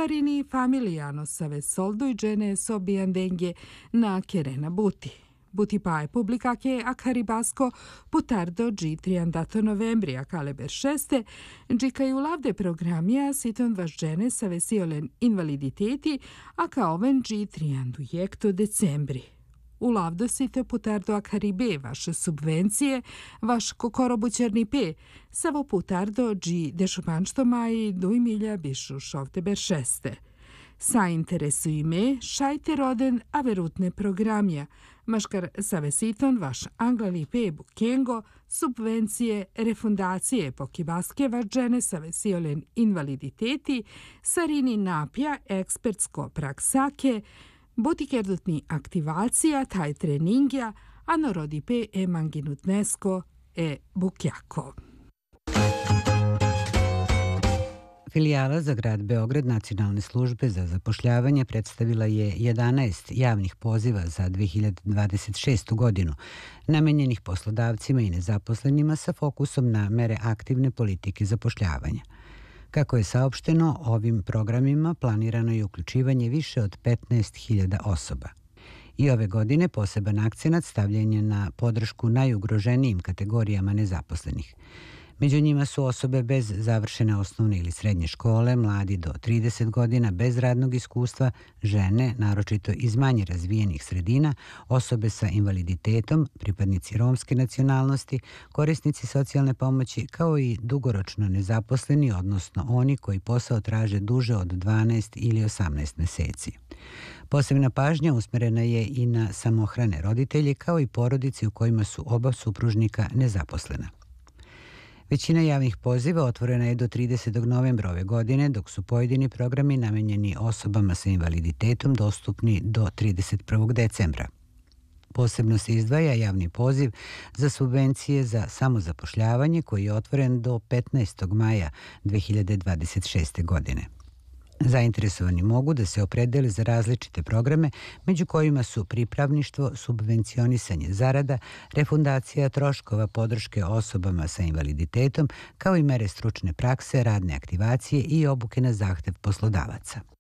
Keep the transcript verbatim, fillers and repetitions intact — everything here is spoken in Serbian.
Sarini familiano save soldo gene so biandenghe na Kerena Buti. Buti pae pubblica che a Caribasco putardo G triandato novembri a Caleber šeste, džikaju lavde programija siton važđene sa vesiolen invaliditeti, a kao oven G triandu jekto decembri. U lavdo sito putardo a Caribe vaše subvencije, vaš kokorobućerni pe, savo putardo G dešupanšto maji duj milja bišu šovte ber šeste. Sa interesuju me, šajte roden a verutne programja, maškar sa vesiton vaš anglali pe bukengo, subvencije, refundacije po kibaske vađene sa vesiolen invaliditeti, sarini napja ekspertsko praksake, butikerdutni aktivacija taj treningja, a narodi pe e manginutnesko e bukjako. Filijala za grad Beograd Nacionalne službe za zapošljavanje predstavila je jedanaest javnih poziva za dve hiljade dvadeset šestu godinu, namenjenih poslodavcima i nezaposlenima sa fokusom na mere aktivne politike zapošljavanja. Kako je saopšteno, ovim programima planirano je uključivanje više od petnaest hiljada osoba. I ove godine poseban akcenat stavljen je na podršku najugroženijim kategorijama nezaposlenih. Među njima su osobe bez završene osnovne ili srednje škole, mladi do trideset godina bez radnog iskustva, žene, naročito iz manje razvijenih sredina, osobe sa invaliditetom, pripadnici romske nacionalnosti, korisnici socijalne pomoći, kao i dugoročno nezaposleni, odnosno oni koji posao traže duže od dvanaest ili osamnaest meseci. Posebna pažnja usmerena je i na samohrane roditelje, kao i porodici u kojima su oba supružnika nezaposlena. Većina javnih poziva otvorena je do tridesetog novembra ove godine, dok su pojedini programi namenjeni osobama sa invaliditetom dostupni do trideset prvog decembra. Posebno se izdvaja javni poziv za subvencije za samozapošljavanje koji je otvoren do petnaestog maja dve hiljade dvadeset šeste. godine. Zainteresovani mogu da se opredele za različite programe, među kojima su pripravništvo, subvencionisanje zarada, refundacija troškova podrške osobama sa invaliditetom, kao i mere stručne prakse, radne aktivacije i obuke na zahtev poslodavaca.